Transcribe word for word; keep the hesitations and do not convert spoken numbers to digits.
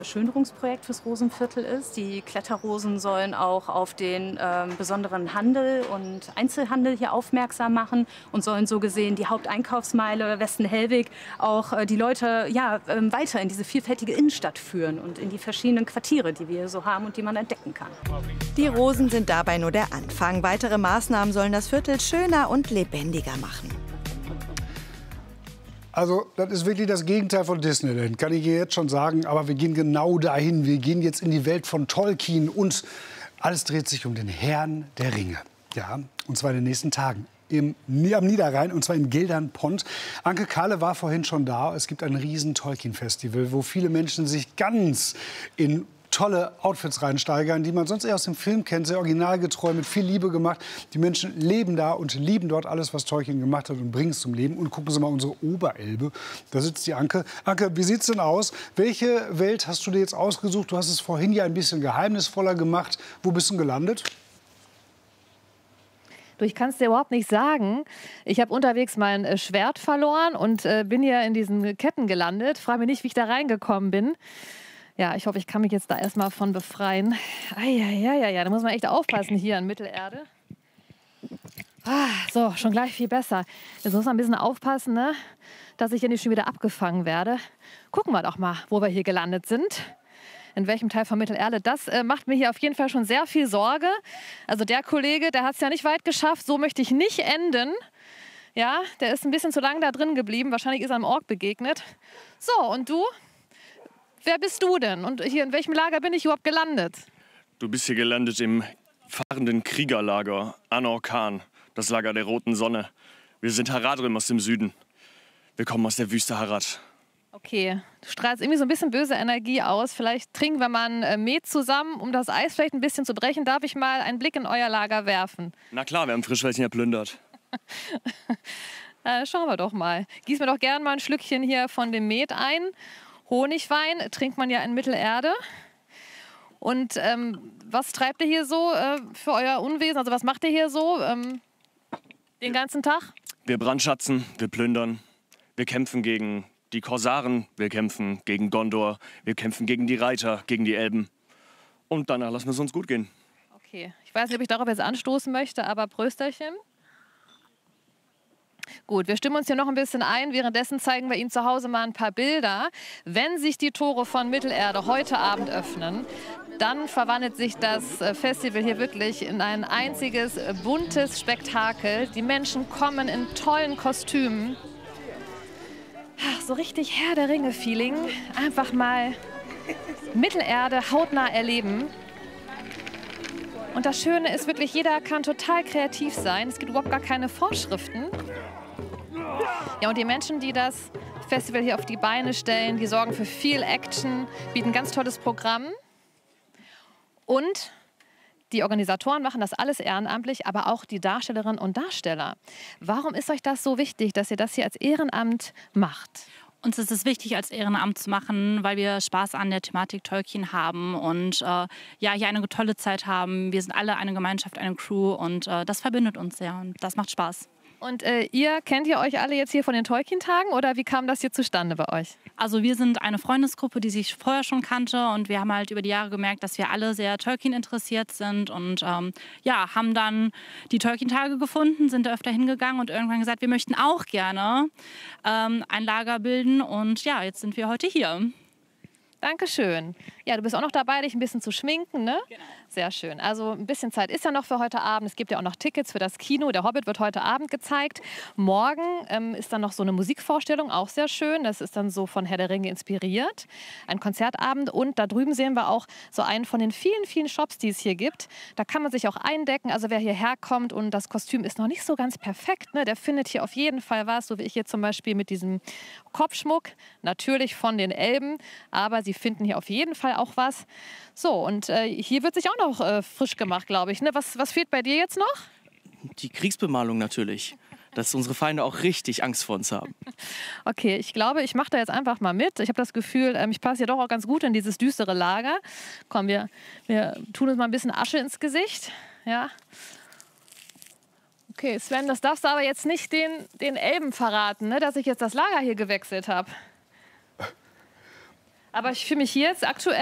Verschönerungsprojekt fürs Rosenviertel ist. Die Kletterrosen sollen auch auf den ähm, besonderen Handel und Einzelhandel hier aufmerksam machen und sollen so gesehen die Haupteinkaufsmeile Westen-Hellwig auch äh, die Leute ja, ähm, weiter in diese vielfältige Innenstadt führen und in die verschiedenen Quartiere, die wir hier so haben und die man entdecken kann. Die Rosen sind dabei nur der Anfang. Weitere Maßnahmen sollen das Viertel schöner und lebendiger machen. Also, das ist wirklich das Gegenteil von Disneyland, kann ich hier jetzt schon sagen. Aber wir gehen genau dahin. Wir gehen jetzt in die Welt von Tolkien. Und alles dreht sich um den Herrn der Ringe. Ja, und zwar in den nächsten Tagen. Im, am Niederrhein, und zwar in Geldern-Pont. Anke Kahle war vorhin schon da. Es gibt ein riesen Tolkien-Festival, wo viele Menschen sich ganz in tolle Outfits reinsteigern, die man sonst eher aus dem Film kennt, sehr originalgetreu, mit viel Liebe gemacht. Die Menschen leben da und lieben dort alles, was Tolkien gemacht hat und bringen es zum Leben. Und gucken Sie mal unsere Oberelbe, da sitzt die Anke. Anke, wie sieht's denn aus? Welche Welt hast du dir jetzt ausgesucht? Du hast es vorhin ja ein bisschen geheimnisvoller gemacht. Wo bist du gelandet? Du, ich kann es dir überhaupt nicht sagen. Ich habe unterwegs mein äh, Schwert verloren und äh, bin hier in diesen Ketten gelandet. Frage mich nicht, wie ich da reingekommen bin. Ja, ich hoffe, ich kann mich jetzt da erstmal von befreien. Ja, da muss man echt aufpassen hier in Mittelerde. Ah, so, schon gleich viel besser. Jetzt muss man ein bisschen aufpassen, ne? Dass ich hier nicht schon wieder abgefangen werde. Gucken wir doch mal, wo wir hier gelandet sind. In welchem Teil von Mittelerde. Das äh, macht mir hier auf jeden Fall schon sehr viel Sorge. Also der Kollege, der hat es ja nicht weit geschafft. So möchte ich nicht enden. Ja, der ist ein bisschen zu lange da drin geblieben. Wahrscheinlich ist er einem Ork begegnet. So, und du? Wer bist du denn? Und hier in welchem Lager bin ich überhaupt gelandet? Du bist hier gelandet im fahrenden Kriegerlager Anor Khan, das Lager der Roten Sonne. Wir sind Haradrim aus dem Süden. Wir kommen aus der Wüste Harad. Okay, du strahlst irgendwie so ein bisschen böse Energie aus. Vielleicht trinken wir mal ein äh, Met zusammen, um das Eis vielleicht ein bisschen zu brechen. Darf ich mal einen Blick in euer Lager werfen? Na klar, wir haben Frischwälzchen erplündert. äh, schauen wir doch mal. Gieß mir doch gern mal ein Schlückchen hier von dem Met ein. Honigwein trinkt man ja in Mittelerde. Und ähm, was treibt ihr hier so äh, für euer Unwesen? Also was macht ihr hier so ähm, den ganzen Tag? Wir brandschatzen, wir plündern, wir kämpfen gegen die Korsaren, wir kämpfen gegen Gondor, wir kämpfen gegen die Reiter, gegen die Elben. Und danach lassen wir es uns gut gehen. Okay, ich weiß nicht, ob ich darauf jetzt anstoßen möchte, aber Prösterchen. Gut, wir stimmen uns hier noch ein bisschen ein. Währenddessen zeigen wir Ihnen zu Hause mal ein paar Bilder. Wenn sich die Tore von Mittelerde heute Abend öffnen, dann verwandelt sich das Festival hier wirklich in ein einziges buntes Spektakel. Die Menschen kommen in tollen Kostümen. Ach, so richtig Herr der Ringe-Feeling. Einfach mal Mittelerde hautnah erleben. Und das Schöne ist wirklich, jeder kann total kreativ sein. Es gibt überhaupt gar keine Vorschriften. Ja, und die Menschen, die das Festival hier auf die Beine stellen, die sorgen für viel Action, bieten ein ganz tolles Programm. Und die Organisatoren machen das alles ehrenamtlich, aber auch die Darstellerinnen und Darsteller. Warum ist euch das so wichtig, dass ihr das hier als Ehrenamt macht? Uns ist es wichtig, als Ehrenamt zu machen, weil wir Spaß an der Thematik Tolkien haben und äh, ja, hier eine tolle Zeit haben. Wir sind alle eine Gemeinschaft, eine Crew und äh, das verbindet uns sehr und das macht Spaß. Und äh, ihr, kennt ihr euch alle jetzt hier von den Tolkien-Tagen oder wie kam das hier zustande bei euch? Also wir sind eine Freundesgruppe, die sich vorher schon kannte und wir haben halt über die Jahre gemerkt, dass wir alle sehr Tolkien interessiert sind und ähm, ja, haben dann die Tolkien-Tage gefunden, sind da öfter hingegangen und irgendwann gesagt, wir möchten auch gerne ähm, ein Lager bilden und ja, jetzt sind wir heute hier. Dankeschön. Ja, du bist auch noch dabei, dich ein bisschen zu schminken, ne? Genau. Sehr schön. Also ein bisschen Zeit ist ja noch für heute Abend. Es gibt ja auch noch Tickets für das Kino. Der Hobbit wird heute Abend gezeigt. Morgen ähm, ist dann noch so eine Musikvorstellung, auch sehr schön. Das ist dann so von Herr der Ringe inspiriert. Ein Konzertabend. Und da drüben sehen wir auch so einen von den vielen, vielen Shops, die es hier gibt. Da kann man sich auch eindecken. Also wer hierher kommt und das Kostüm ist noch nicht so ganz perfekt, ne, der findet hier auf jeden Fall was. So wie ich hier zum Beispiel mit diesem Kopfschmuck. Natürlich von den Elben. Aber sie finden hier auf jeden Fall auch was. So, und äh, hier wird sich auch noch äh, frisch gemacht, glaube ich. Ne? Was, was fehlt bei dir jetzt noch? Die Kriegsbemalung natürlich. Dass unsere Feinde auch richtig Angst vor uns haben. Okay, ich glaube, ich mache da jetzt einfach mal mit. Ich habe das Gefühl, ähm, ich passe ja doch auch ganz gut in dieses düstere Lager. Komm, wir, wir tun uns mal ein bisschen Asche ins Gesicht. Ja. Okay, Sven, das darfst du aber jetzt nicht den, den Elben verraten, ne? Dass ich jetzt das Lager hier gewechselt habe. Aber ich fühle mich hier jetzt aktuell